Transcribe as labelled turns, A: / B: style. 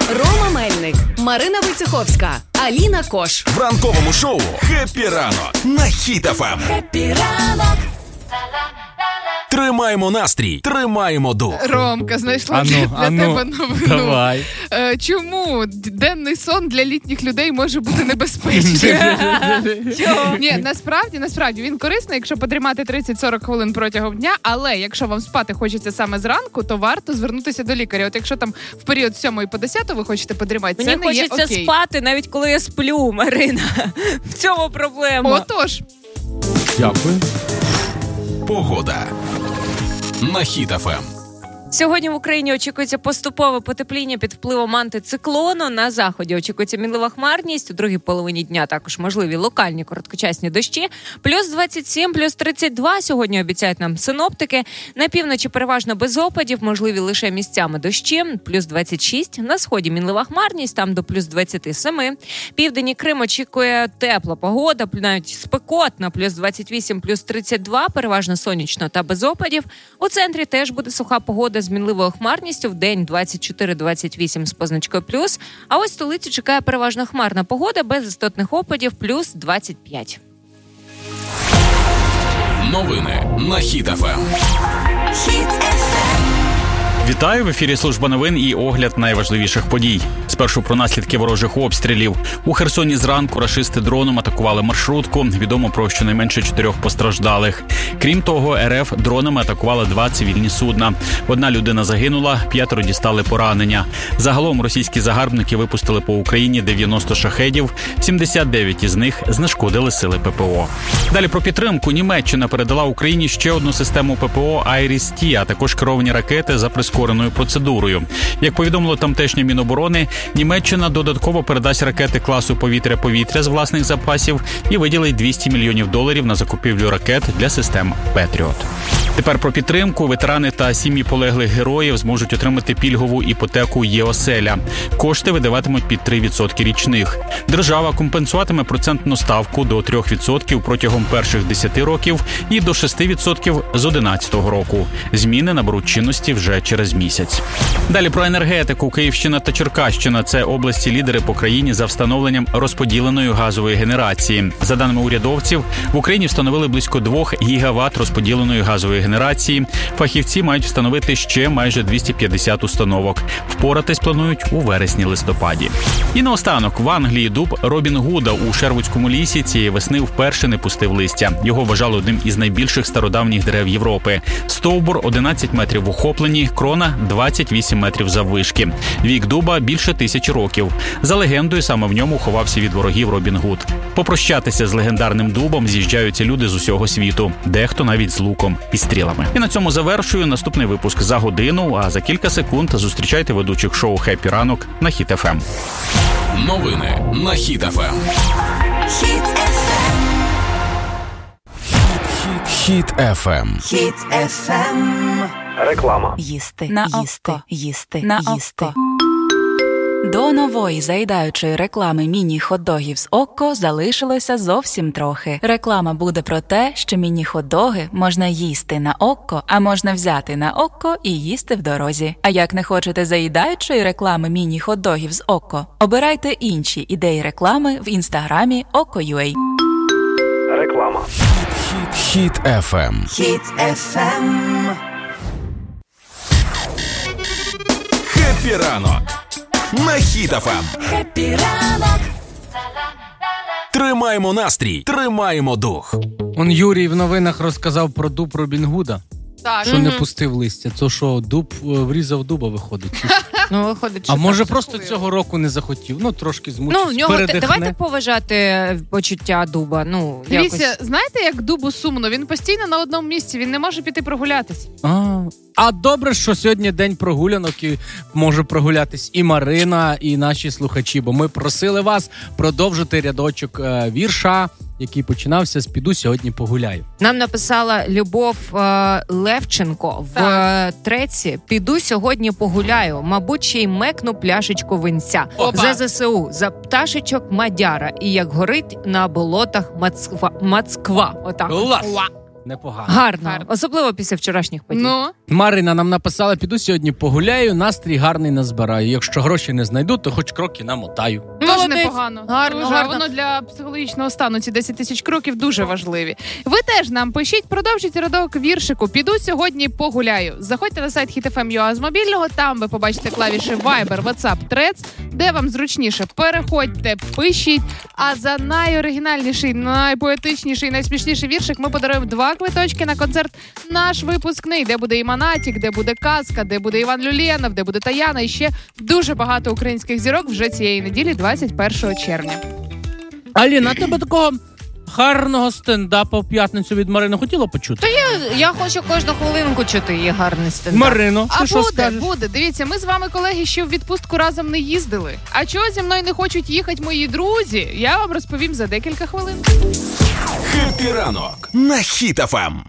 A: Рома Мельник, Марина Войцеховська, Аліна Кош.
B: В ранковому шоу «Хеппі ранок» на Хіт ФМ.
A: Хеппі ранок.
B: Тримаємо настрій, тримаємо дух.
C: Ромка, знайшла для тебе новину.
D: Давай.
C: Чому денний сон для літніх людей може бути небезпечним? Ні, насправді він корисний, якщо подрімати 30-40 хвилин протягом дня, але якщо вам спати хочеться саме зранку, то варто звернутися до лікаря. От якщо там в період з 7 по 10 ви хочете подрімати, це не є окей.
E: Мені хочеться спати, навіть коли я сплю, Марина. В цьому проблема.
C: Отож.
D: Дякую.
B: Погода на Хіт ФМ.
E: Сьогодні в Україні очікується поступове потепління під впливом антициклону. На заході очікується мінлива хмарність. У другій половині дня також можливі локальні короткочасні дощі. Плюс 27, плюс 32 сьогодні обіцяють нам синоптики. На півночі переважно без опадів, можливі лише місцями дощі. Плюс 26. На сході мінлива хмарність, там до плюс 27. Південний Крим очікує тепла погода, навіть спекотна. Плюс 28, плюс 32. Переважно сонячно та без опадів. У центрі теж буде суха погода з мінливою хмарністю, в день 24-28 з позначкою плюс, а ось столицю чекає переважно хмарна погода без істотних опадів, плюс 25.
B: Новини на Хіт ФМ.
D: Вітаю, в ефірі служба новин і огляд найважливіших подій. Спершу про наслідки ворожих обстрілів. У Херсоні зранку рашисти дроном атакували маршрутку. Відомо про щонайменше 4 постраждалих. Крім того, РФ дронами атакували 2 цивільні судна. 1 людина загинула, 5 дістали поранення. Загалом російські загарбники випустили по Україні 90 шахедів, 79 із них знешкодили сили ППО. Далі про підтримку. Німеччина передала Україні ще одну систему ППО «Айріс-Ті», а також керовані ракети за прискореною процедурою. Як повідомило тамтешнє Міноборони, Німеччина додатково передасть ракети класу повітря-повітря з власних запасів і виділить $200 мільйонів на закупівлю ракет для систем «Петріот». Тепер про підтримку. Ветерани та сім'ї полеглих героїв зможуть отримати пільгову іпотеку «Є-оселя». Кошти видаватимуть під 3% річних. Держава компенсуватиме процентну ставку до 3% протягом перших 10 років і до 6% з 2011 року. Зміни наберуть чинності вже через місяць. Далі про енергетику. Київщина та Черкащина – це області-лідери по країні за встановленням розподіленої газової генерації. За даними урядовців, в Україні встановили близько 2 гігават розподіленої газової генерації. Фахівці мають встановити ще майже 250 установок. Впоратись планують у вересні-листопаді. І наостанок, в Англії дуб Робін Гуда у Шервудському лісі цієї весни вперше не пустив листя. Його вважали одним із найбільших стародавніх дерев Європи. Стовбур 11 метрів в охопленні, крона 28 метрів заввишки. Вік дуба більше 1000 років. За легендою, саме в ньому ховався від ворогів Робін Гуд. Попрощатися з легендарним дубом з'їжджаються люди з усього світу. Дехто навіть з луком і стрілами. І на цьому завершую наступний випуск за годину, а за кілька секунд зустрічайте ведучих шоу «Хеппі ранок» на Хіт ФМ.
B: Новини на Хіт ФМ. Хіт ФМ.
A: Хіт ФМ.
B: Реклама.
F: Їсти на око. До нової заїдаючої реклами міні-хот-догів з Окко залишилося зовсім трохи. Реклама буде про те, що міні-хот-доги можна їсти на Окко, а можна взяти на Окко і їсти в дорозі. А як не хочете заїдаючої реклами міні-хот-догів з Окко, обирайте інші ідеї реклами в інстаграмі Okko.ua.
B: Реклама. Хіт ФМ.
A: Хіт ФМ.
B: Хеппі ранок на Хіт ФМ.
A: Хеппі ранок.
B: Тримаємо настрій, тримаємо дух.
D: Он Юрій в новинах розказав про дуб Робін Гуда,
C: Так.
D: що не пустив листя. То що, дуб врізав дуба, виходить?
C: Ну, виходить, що
D: А може
C: так,
D: просто
C: такою.
D: цього року не захотів? Ну, трошки змучився,
E: Ну, в нього
D: передихне.
E: давайте поважати почуття дуба. Ну,
C: Дивіться,
E: якось.
C: знаєте, як дубу сумно? Він постійно на одному місці, він не може піти прогулятись.
D: А добре, що сьогодні день прогулянок і може прогулятись і Марина, і наші слухачі, бо ми просили вас продовжити рядочок вірша, який починався з «Піду сьогодні погуляю».
E: Нам написала Любов Левченко в треці «Піду сьогодні погуляю, мабуть, ще й мекну пляшечку винця.
C: Опа.
E: За ЗСУ, за пташечок Мадяра і як горить на болотах Москва». Отак.
D: Клас!
G: Непогано.
E: Гарно. Особливо після вчорашніх подій.
C: Ну,
G: Марина нам написала, піду сьогодні погуляю, настрій гарний назбираю. Якщо гроші не знайду, то хоч кроки намотаю.
C: дуже
E: Молодець.
C: непогано.
E: Гарно,
C: дуже.
E: гарно.
C: Воно для психологічного стану, ці 10 тисяч кроків, дуже важливі. Ви теж нам пишіть, продовжіть рядок віршику. Піду сьогодні погуляю. Заходьте на сайт HitFM.ua з мобільного, там ви побачите клавіші Viber, WhatsApp, Threads, де вам зручніше. Переходьте, пишіть. А за найоригінальніший, найпоетичніший, найсмішніший віршик ми подаруємо 2 квиточки на концерт «Наш випускний», де буде і Монатік, де буде Казка, де буде Іван Люленов, де буде Таяна і ще дуже багато українських зірок вже цієї неділі, 21 червня.
G: Аліна, тебе такого гарного стендапу в п'ятницю від Марини хотіла почути?
E: Я хочу кожну хвилинку чути її гарний стендап.
G: Марино,
C: А
G: ти що
C: буде,
G: скажеш?
C: буде. Дивіться, ми з вами, колеги, ще в відпустку разом не їздили. А чого зі мною не хочуть їхати мої друзі, я вам розповім за декілька хвилин.
B: Хеппі ранок на Хіт-ФМ.